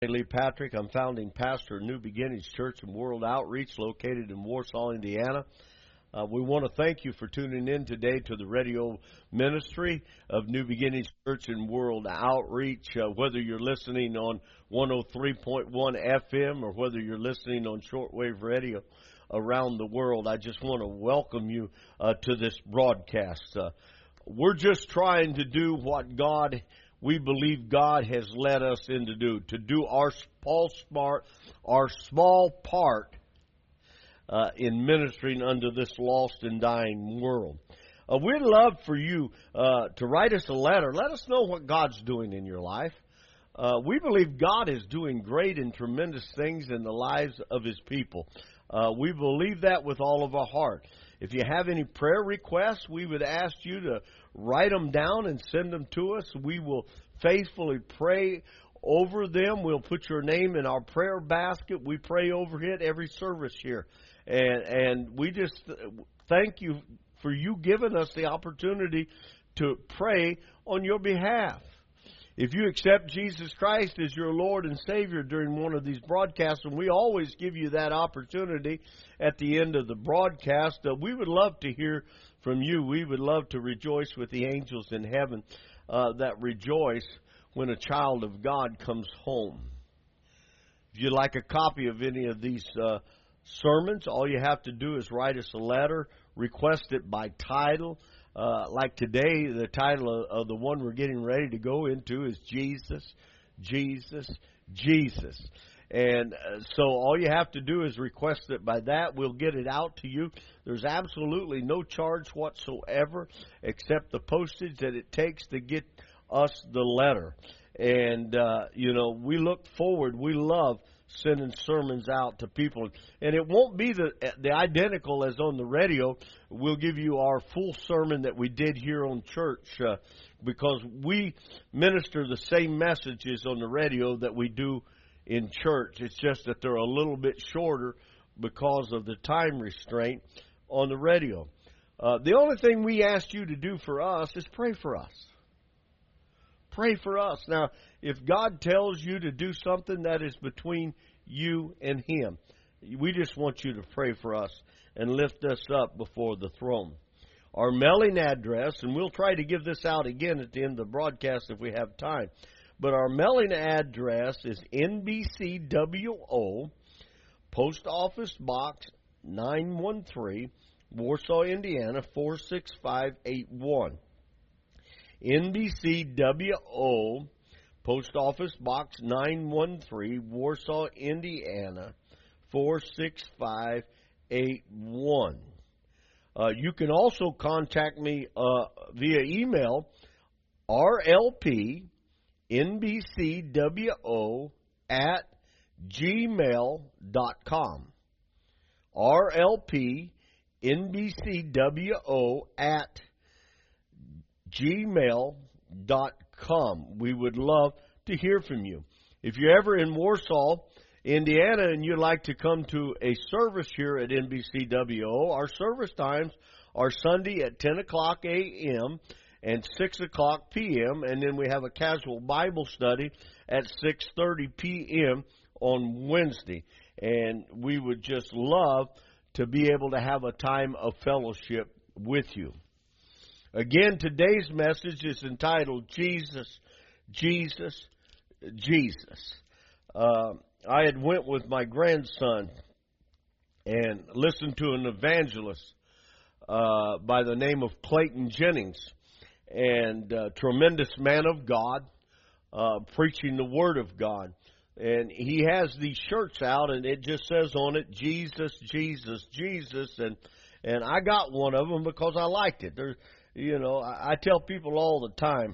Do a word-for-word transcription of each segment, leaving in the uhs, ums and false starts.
Lee Patrick. I'm founding pastor of New Beginnings Church and World Outreach located in Warsaw, Indiana. Uh, we want to thank you for tuning in today to the radio ministry of New Beginnings Church and World Outreach. Uh, whether you're listening on one oh three point one F M or whether you're listening on shortwave radio around the world, I just want to welcome you uh, to this broadcast. Uh, we're just trying to do what God we believe God has led us in to do, to do our small, smart, our small part uh, in ministering unto this lost and dying world. Uh, we'd love for you uh, to write us a letter. Let us know what God's doing in your life. Uh, we believe God is doing great and tremendous things in the lives of His people. Uh, we believe that with all of our heart. If you have any prayer requests, we would ask you to write them down and send them to us. We will faithfully pray over them. We'll put your name in our prayer basket. We pray over it every service here. And, and we just thank you for you giving us the opportunity to pray on your behalf. If you accept Jesus Christ as your Lord and Savior during one of these broadcasts, and we always give you that opportunity at the end of the broadcast, uh, we would love to hear from you. We would love to rejoice with the angels in heaven uh, that rejoice when a child of God comes home. If you'd like a copy of any of these uh, sermons, all you have to do is write us a letter, request it by title. Uh, like today, the title of, of the one we're getting ready to go into is Jesus, Jesus, Jesus. And uh, so all you have to do is request it by that. We'll get it out to you. There's absolutely no charge whatsoever except the postage that it takes to get us the letter. And, uh, you know, we look forward. We love sending sermons out to people. And it won't be the the identical as on the radio. We'll give you our full sermon that we did here on church uh, because we minister the same messages on the radio that we do in church. It's just that they're a little bit shorter because of the time restraint on the radio. Uh, the only thing we ask you to do for us is pray for us. Pray for us. Now, if God tells you to do something that is between you and Him, we just want you to pray for us and lift us up before the throne. Our mailing address, and we'll try to give this out again at the end of the broadcast if we have time, but our mailing address is N B C W O, Post Office Box nine one three, Warsaw, Indiana four six five eight one. N B C W O, Post Office Box nine one three, Warsaw, Indiana four six five eight one. Uh, you can also contact me uh, via email, R L P N B C W O at gmail dot com. R L P N B C W O at gmail dot com. We would love to hear from you. If you're ever in Warsaw, Indiana, and you'd like to come to a service here at N B C W O, our service times are Sunday at ten o'clock a m and six o'clock p m, and then we have a casual Bible study at six thirty p m on Wednesday. And we would just love to be able to have a time of fellowship with you. Again, today's message is entitled Jesus, Jesus, Jesus. Uh, I had went with my grandson and listened to an evangelist uh, by the name of Clayton Jennings, and a tremendous man of God, uh, preaching the Word of God. And he has these shirts out, and it just says on it, Jesus, Jesus, Jesus, and and I got one of them because I liked it. There's You know, I, I tell people all the time,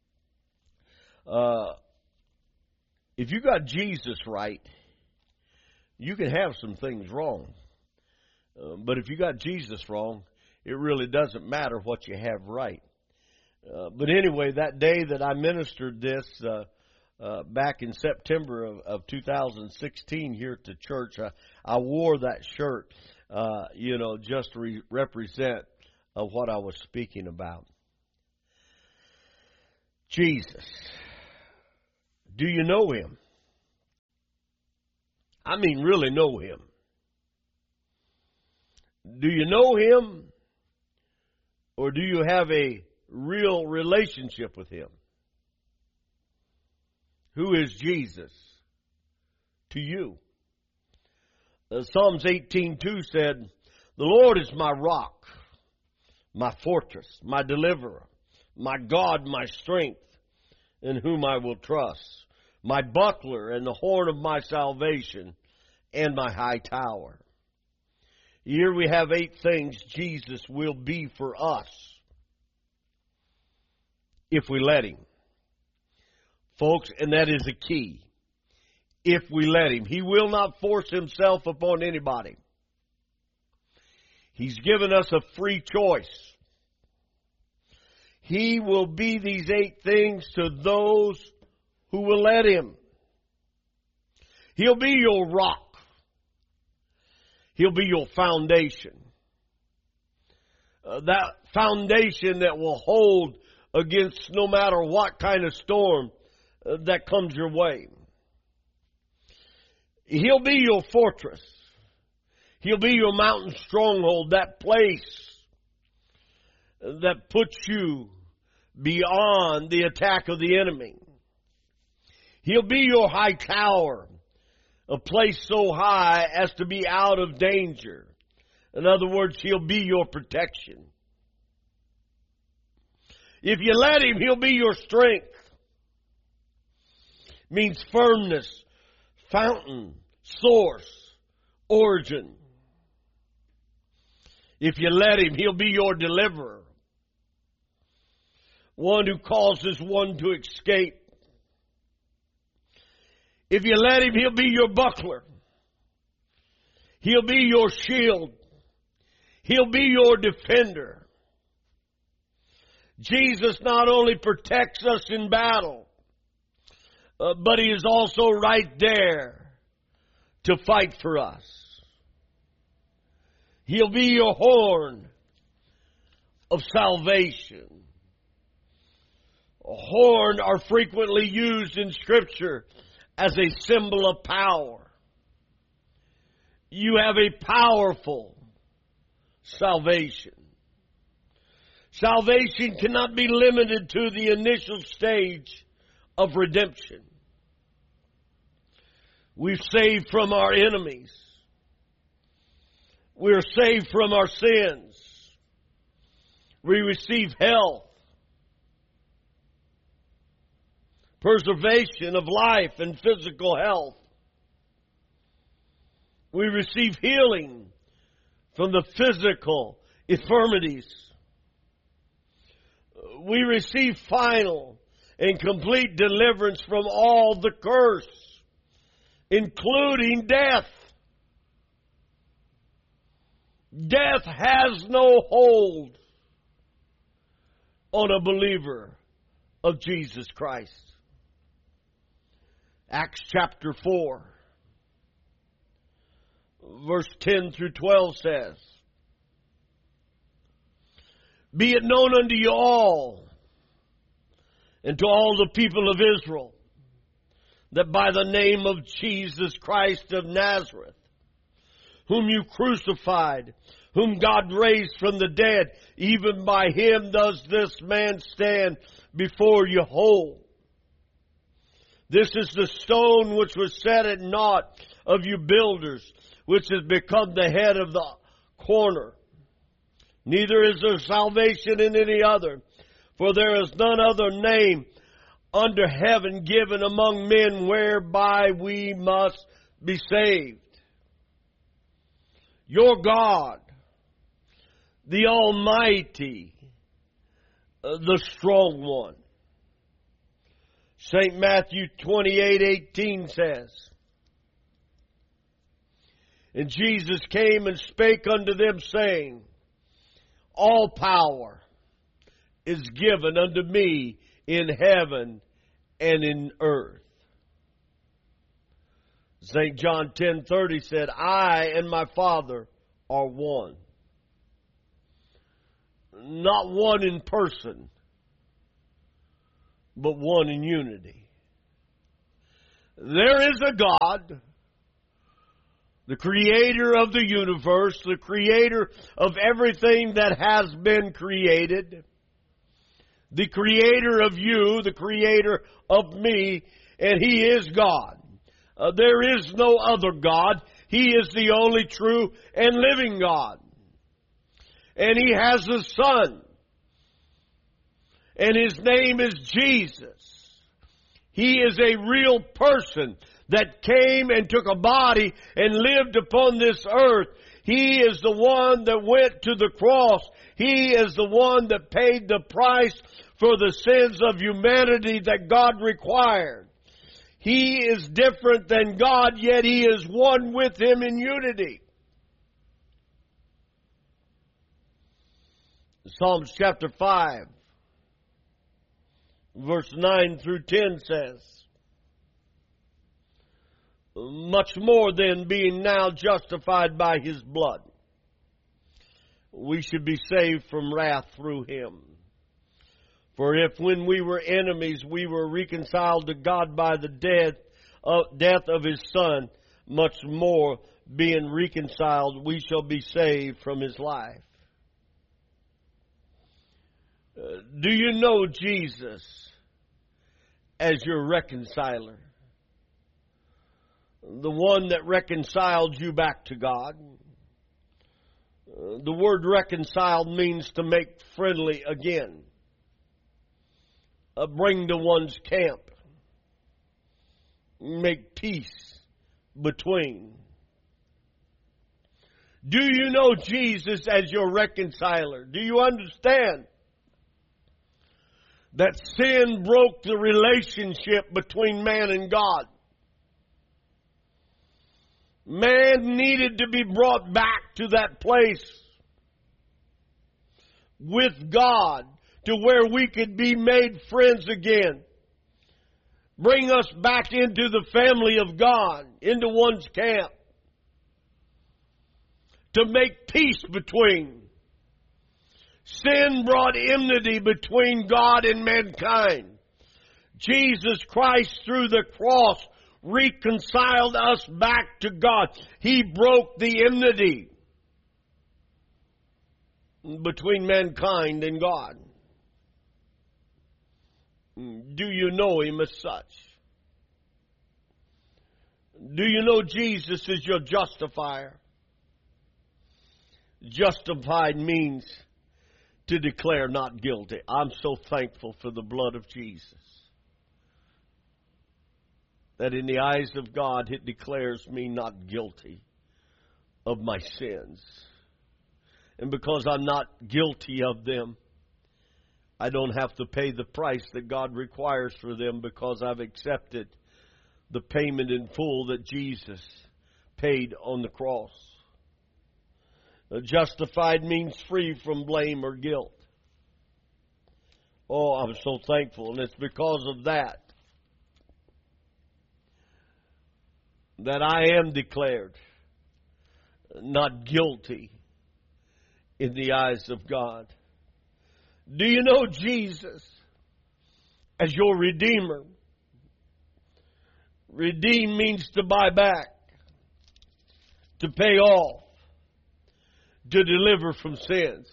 uh, if you got Jesus right, you can have some things wrong. Uh, but if you got Jesus wrong, it really doesn't matter what you have right. Uh, but anyway, that day that I ministered this uh, uh, back in September of, of two thousand sixteen here at the church, I, I wore that shirt, uh, you know, just to re- represent of what I was speaking about. Jesus. Do you know Him? I mean, really know Him. Do you know Him? Or do you have a real relationship with Him? Who is Jesus to you? Uh, Psalms eighteen two said, "The Lord is my rock, my fortress, my deliverer, my God, my strength, in whom I will trust, my buckler and the horn of my salvation, and my high tower." Here we have eight things Jesus will be for us if we let Him. Folks, and that is the key. If we let Him. He will not force Himself upon anybody. He's given us a free choice. He will be these eight things to those who will let Him. He'll be your rock. He'll be your foundation. Uh, that foundation that will hold against no matter what kind of storm uh, that comes your way. He'll be your fortress. He'll be your mountain stronghold, that place that puts you beyond the attack of the enemy. He'll be your high tower, a place so high as to be out of danger. In other words, He'll be your protection. If you let Him, He'll be your strength. Means firmness, fountain, source, origin. If you let Him, He'll be your deliverer. One who causes one to escape. If you let Him, He'll be your buckler. He'll be your shield. He'll be your defender. Jesus not only protects us in battle, uh, but He is also right there to fight for us. He'll be your horn of salvation. A horn are frequently used in Scripture as a symbol of power. You have a powerful salvation. Salvation cannot be limited to the initial stage of redemption. We're saved from our enemies. We're saved from our sins. We receive health, preservation of life and physical health. We receive healing from the physical infirmities. We receive final and complete deliverance from all the curse, including death. Death has no hold on a believer of Jesus Christ. Acts chapter four, verse ten through twelve says, "Be it known unto you all, and to all the people of Israel, that by the name of Jesus Christ of Nazareth, whom you crucified, whom God raised from the dead, even by Him does this man stand before you whole. This is the stone which was set at naught of you builders, which has become the head of the corner. Neither is there salvation in any other, for there is none other name under heaven given among men whereby we must be saved." Your God, the Almighty, the Strong One. Saint Matthew twenty-eight eighteen says, "And Jesus came and spake unto them, saying, All power is given unto me in heaven and in earth." Saint John ten thirty said, "I and my Father are one." Not one in person, but one in unity. There is a God the creator of the universe, the creator of everything that has been created, the creator of you, the creator of me, and He is God. Uh, there is no other God. He is the only true and living God. And He has a Son. And His name is Jesus. He is a real person that came and took a body and lived upon this earth. He is the one that went to the cross. He is the one that paid the price for the sins of humanity that God required. He is different than God, yet He is one with Him in unity. Psalms chapter five, verse nine through ten says, much more than being now justified by His blood, we should be saved from wrath through Him. For if when we were enemies we were reconciled to God by the death of, death of His Son, much more being reconciled we shall be saved from His life. Uh, do you know Jesus as your reconciler? The one that reconciled you back to God. Uh, the word reconciled means to make friendly again. Uh, bring to one's camp. Make peace between. Do you know Jesus as your reconciler? Do you understand that sin broke the relationship between man and God? Man needed to be brought back to that place with God to where we could be made friends again. Bring us back into the family of God, into one's camp. To make peace between. Sin brought enmity between God and mankind. Jesus Christ through the cross reconciled us back to God. He broke the enmity between mankind and God. Do you know Him as such? Do you know Jesus is your justifier? Justified means to declare not guilty. I'm so thankful for the blood of Jesus, that in the eyes of God it declares me not guilty of my sins. And because I'm not guilty of them, I don't have to pay the price that God requires for them, because I've accepted the payment in full that Jesus paid on the cross. Justified means free from blame or guilt. Oh, I'm so thankful. And it's because of that that I am declared not guilty in the eyes of God. Do you know Jesus as your Redeemer? Redeem means to buy back, to pay off, to deliver from sins.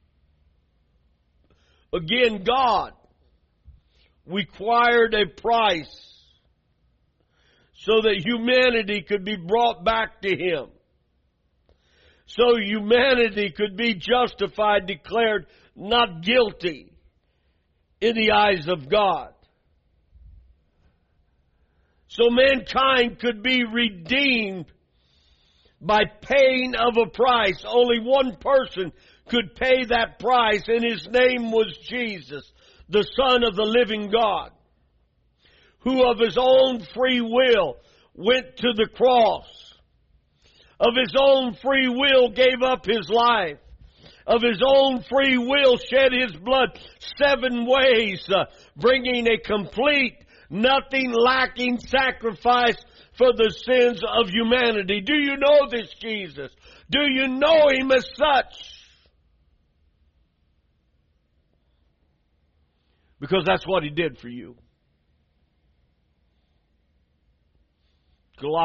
Again, God required a price so that humanity could be brought back to Him. So humanity could be justified, declared not guilty in the eyes of God. So mankind could be redeemed by paying of a price. Only one person could pay that price, and His name was Jesus, the Son of the living God, who of His own free will went to the cross. Of His own free will gave up His life. Of His own free will shed His blood seven ways, uh, bringing a complete, nothing lacking sacrifice for the sins of humanity. Do you know this Jesus? Do you know Him as such? Because that's what He did for you.